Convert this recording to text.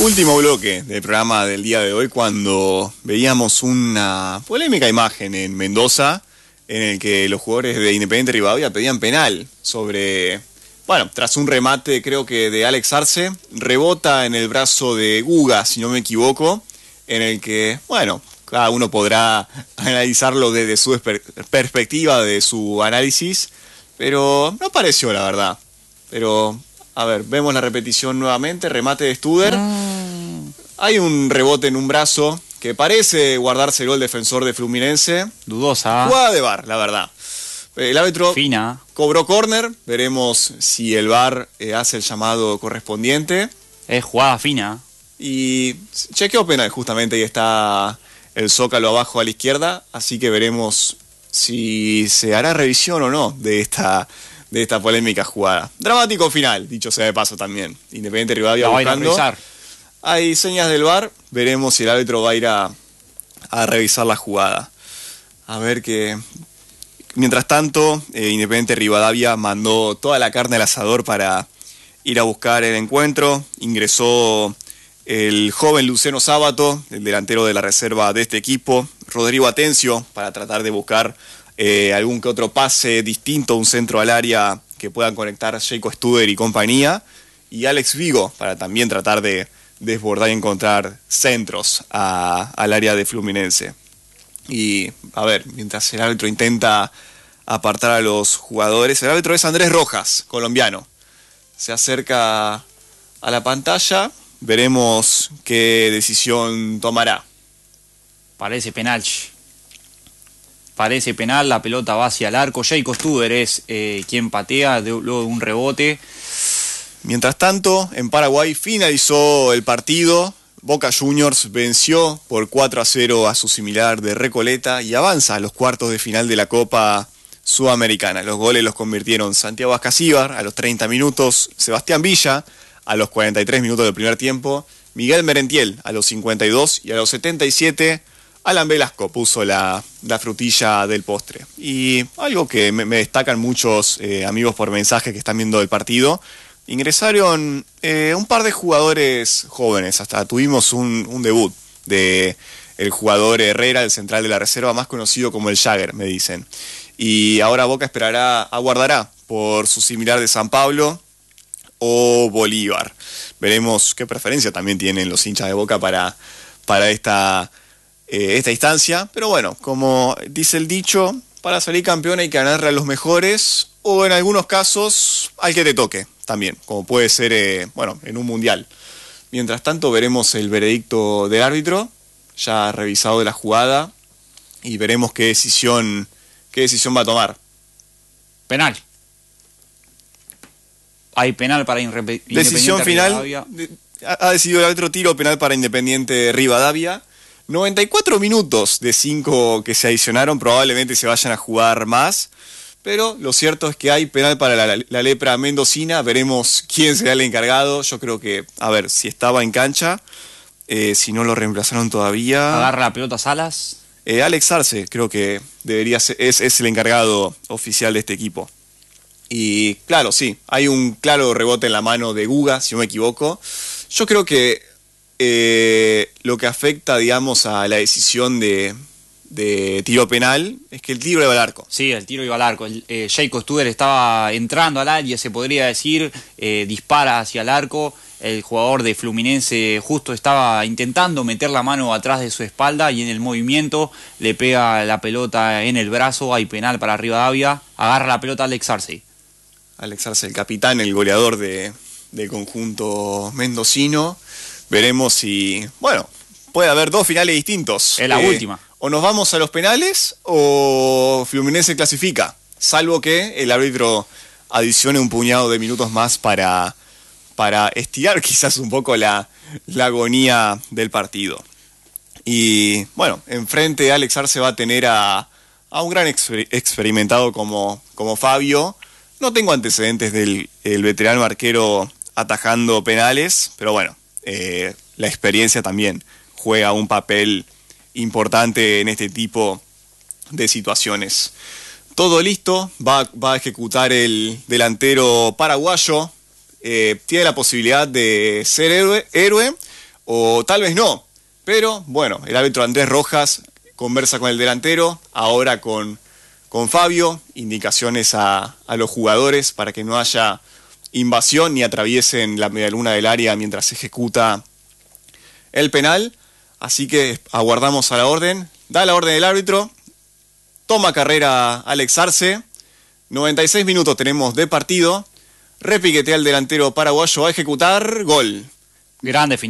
Último bloque del programa del día de hoy, cuando veíamos una polémica imagen en Mendoza en el que los jugadores de Independiente Rivadavia pedían penal sobre, bueno, tras un remate creo que de Alex Arce, rebota en el brazo de Guga, si no me equivoco, en el que, bueno, cada uno podrá analizarlo desde su perspectiva, de su análisis, pero no pareció, la verdad. Pero, a ver, vemos la repetición nuevamente, remate de Studer. Hay un rebote en un brazo que parece guardarse el gol defensor de Fluminense. Dudosa. Jugada de VAR, la verdad. El árbitro Fina. Cobró córner, veremos si el VAR hace el llamado correspondiente. Es jugada fina. Y chequeó penal, justamente, ahí está el zócalo abajo a la izquierda, así que veremos si se hará revisión o no de esta polémica jugada. Dramático final, dicho sea de paso también. Independiente Rivadavia buscando. Hay señas del VAR, veremos si el árbitro va a ir a revisar la jugada. A ver que... Mientras tanto, Independiente Rivadavia mandó toda la carne al asador para ir a buscar el encuentro. Ingresó el joven Luciano Sábato, el delantero de la reserva de este equipo, Rodrigo Atencio, para tratar de buscar algún que otro pase distinto, un centro al área que puedan conectar Jacob Studer y compañía, y Alex Vigo, para también tratar de desbordar y encontrar centros al área de Fluminense. Y, a ver, mientras el árbitro intenta apartar a los jugadores, el árbitro es Andrés Rojas, colombiano. Se acerca a la pantalla, veremos qué decisión tomará. Parece penal. Parece penal, la pelota va hacia el arco. Jacob Studer es quien patea luego de un rebote. Mientras tanto, en Paraguay finalizó el partido. Boca Juniors venció por 4-0 a su similar de Recoleta y avanza a los cuartos de final de la Copa Sudamericana. Los goles los convirtieron Santiago Ascasíbar a los 30 minutos, Sebastián Villa a los 43 minutos del primer tiempo, Miguel Merentiel a los 52 y a los 77 Alan Velasco puso la frutilla del postre. Y algo que me destacan muchos amigos por mensaje que están viendo el partido: ingresaron un par de jugadores jóvenes, hasta tuvimos un debut de el jugador Herrera, el central de la reserva, más conocido como el Jagger, me dicen. Y ahora Boca aguardará por su similar de San Pablo o Bolívar. Veremos qué preferencia también tienen los hinchas de Boca para esta instancia. Pero bueno, como dice el dicho, para salir campeón hay que ganarle a los mejores, o en algunos casos al que te toque también, como puede ser en un mundial. Mientras tanto veremos el veredicto del árbitro, ya revisado de la jugada, y veremos qué decisión va a tomar. Penal. Hay penal para Independiente Decisión final. Ha decidido el árbitro, tiro penal para Independiente Rivadavia. 94 minutos de 5 que se adicionaron, probablemente se vayan a jugar más. Pero lo cierto es que hay penal para la lepra mendocina. Veremos quién será el encargado. Yo creo que, a ver, si estaba en cancha, si no lo reemplazaron todavía. Agarra la pelota Salas. Alex Arce creo que debería ser, es el encargado oficial de este equipo. Y claro, sí, hay un claro rebote en la mano de Guga, si no me equivoco. Yo creo que lo que afecta, digamos, a la decisión de tiro penal es que el tiro iba al arco. Sí, el tiro iba al arco. Jacob Studer estaba entrando al área, se podría decir, dispara hacia el arco. El jugador de Fluminense justo estaba intentando meter la mano atrás de su espalda y en el movimiento le pega la pelota en el brazo. Hay penal para Rivadavia. Agarra la pelota Alex Arce. Alex Arce, el capitán, el goleador del conjunto mendocino. Veremos si, puede haber dos finales distintos. Es la última. O nos vamos a los penales o Fluminense clasifica, salvo que el árbitro adicione un puñado de minutos más para estirar quizás un poco la agonía del partido. Y enfrente Alex Arce va a tener a un gran experimentado como Fabio. No tengo antecedentes del veterano arquero atajando penales, pero la experiencia también juega un papel importante en este tipo de situaciones. Todo listo, va a ejecutar el delantero paraguayo. Tiene la posibilidad de ser héroe o tal vez no. Pero bueno, el árbitro Andrés Rojas conversa con el delantero, ahora con Fabio, indicaciones a los jugadores para que no haya invasión ni atraviesen la medialuna del área mientras se ejecuta el penal. Así que aguardamos a la orden. Da la orden el árbitro. Toma carrera Alex Arce. 96 minutos tenemos de partido. Repiquetea el delantero paraguayo a ejecutar. Gol. Grande